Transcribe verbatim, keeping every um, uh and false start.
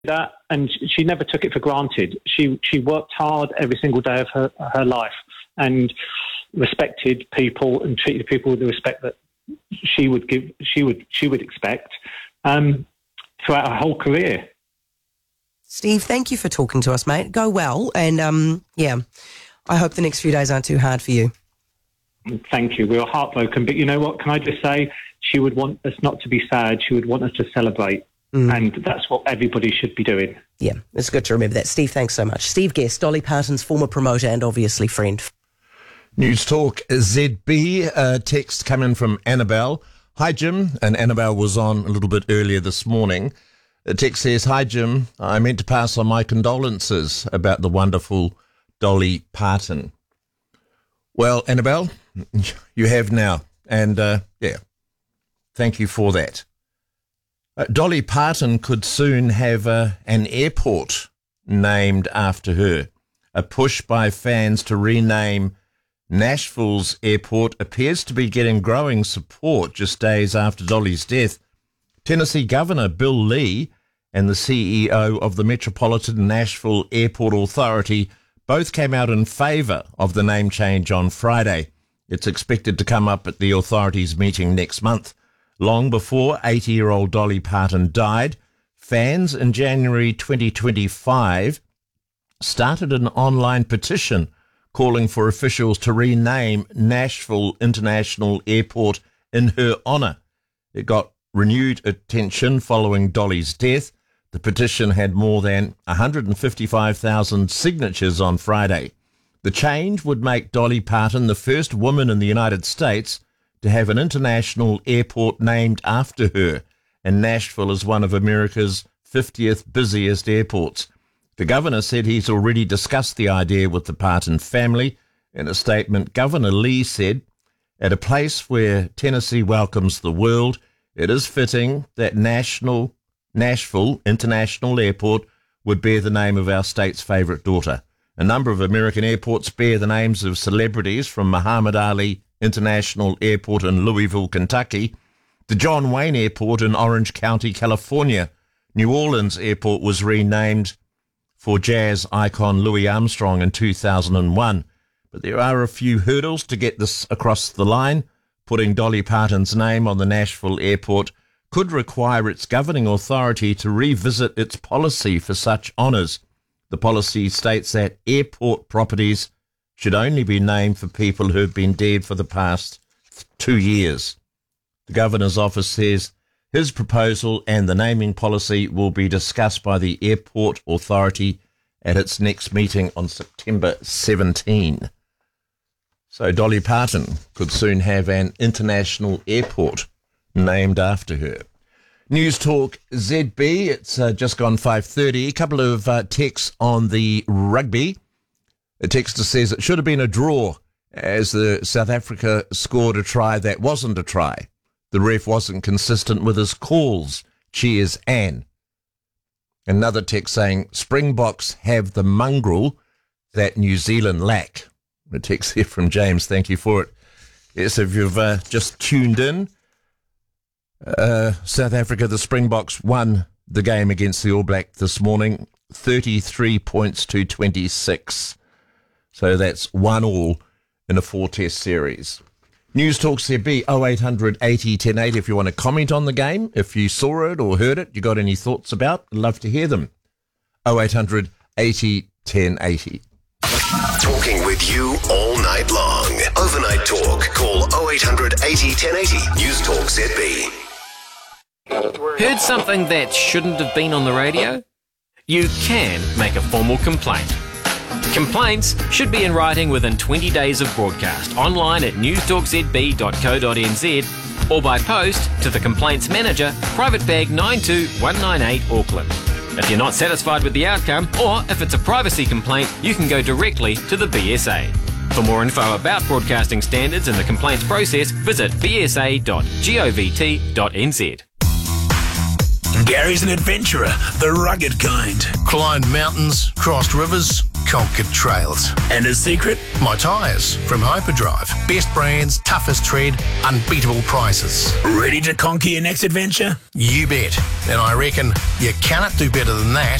that, and she never took it for granted. She she worked hard every single day of her her life and respected people and treated people with the respect that she would give she would she would expect um, throughout her whole career. Steve, thank you for talking to us, mate. Go well, and um, yeah, I hope the next few days aren't too hard for you. Thank you. We were heartbroken, but you know what? Can I just say, she would want us not to be sad. She would want us to celebrate. Mm. And that's what everybody should be doing. Yeah, it's good to remember that. Steve, thanks so much. Steve Guest, Dolly Parton's former promoter and obviously friend. News Talk Z B, uh, text coming from Annabelle. Hi, Jim. And Annabelle was on a little bit earlier this morning. The text says, hi, Jim. I meant to pass on my condolences about the wonderful Dolly Parton. Well, Annabelle, you have now. And, uh, yeah, thank you for that. Uh, Dolly Parton could soon have uh, an airport named after her. A push by fans to rename Nashville's airport appears to be getting growing support just days after Dolly's death. Tennessee Governor Bill Lee and the C E O of the Metropolitan Nashville Airport Authority both came out in favour of the name change on Friday. It's expected to come up at the authority's meeting next month. Long before eighty-year-old Dolly Parton died, fans in January twenty twenty-five started an online petition calling for officials to rename Nashville International Airport in her honour. It got renewed attention following Dolly's death. The petition had more than one hundred fifty-five thousand signatures on Friday. The change would make Dolly Parton the first woman in the United States to have an international airport named after her, and Nashville is one of America's fiftieth busiest airports. The governor said he's already discussed the idea with the Parton family. In a statement, Governor Lee said, at a place where Tennessee welcomes the world, it is fitting that National, Nashville International Airport would bear the name of our state's favourite daughter. A number of American airports bear the names of celebrities, from Muhammad Ali International Airport in Louisville, Kentucky, to John Wayne Airport in Orange County, California. New Orleans Airport was renamed for jazz icon Louis Armstrong in two thousand one. But there are a few hurdles to get this across the line. Putting Dolly Parton's name on the Nashville Airport could require its governing authority to revisit its policy for such honours. The policy states that airport properties should only be named for people who have been dead for the past two years. The Governor's office says his proposal and the naming policy will be discussed by the Airport Authority at its next meeting on September seventeenth. So Dolly Parton could soon have an international airport named after her. News Talk Z B, it's uh, just gone five thirty. A couple of uh, texts on the rugby. A texter says it should have been a draw as the South Africa scored a try that wasn't a try. The ref wasn't consistent with his calls. Cheers, Anne. Another text saying Springboks have the mongrel that New Zealand lack. A text here from James. Thank you for it. Yes, if you've uh, just tuned in, uh, South Africa, the Springboks won the game against the All Blacks this morning, thirty-three points to twenty-six. So that's one all in a four-test series. News Talk C B, oh eight hundred eighty ten eighty if you want to comment on the game. If you saw it or heard it, you got any thoughts about, I'd love to hear them. oh eight hundred eighty ten eighty. Talking with you all night long. Overnight Talk. Call oh eight hundred eighty ten eighty. News Talk Z B. Heard something that shouldn't have been on the radio? You can make a formal complaint. Complaints should be in writing within twenty days of broadcast, online at news talk z b dot co dot n z or by post to the Complaints Manager, Private Bag nine two one nine eight, Auckland. If you're not satisfied with the outcome, or if it's a privacy complaint, you can go directly to the B S A. For more info about broadcasting standards and the complaints process, visit b s a dot govt dot n z. Gary's an adventurer, the rugged kind. Climbed mountains, crossed rivers, conquered trails. And his secret? My tyres from Hyperdrive. Best brands, toughest tread, unbeatable prices. Ready to conquer your next adventure? You bet. And I reckon you cannot do better than that